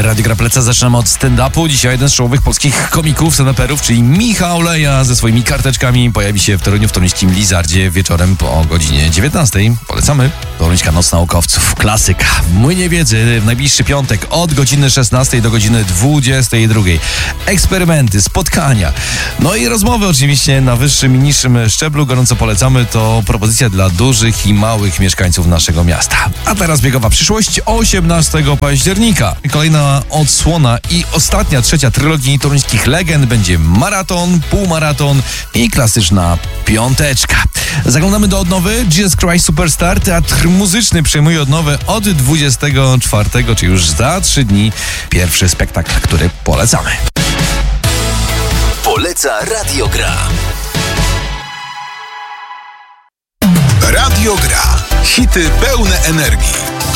Radio Gra Pleca. Zaczynamy od stand-upu. Dzisiaj jeden z czołowych polskich komików, stand-uperów, czyli Michał Leja ze swoimi karteczkami pojawi się w Toruniu w toruńskim Lizardzie wieczorem po godzinie 19. Polecamy. Toruńska Noc Naukowców. Klasyka. W Młynie Wiedzy w najbliższy piątek od godziny 16 do godziny 22. Eksperymenty, spotkania. No i rozmowy oczywiście na wyższym i niższym szczeblu. Gorąco polecamy. To propozycja dla dużych i małych mieszkańców naszego miasta. A teraz biegowa przyszłość 18 października. Kolejna odsłona i ostatnia, trzecia trylogii toruńskich legend. Będzie maraton, półmaraton i klasyczna piąteczka. Zaglądamy do odnowy. Jesus Christ Superstar. Teatr muzyczny przejmuje odnowę od 24, czy już za 3 dni. Pierwszy spektakl, który polecamy. Poleca Radio Gra. Radio Gra. Hity pełne energii.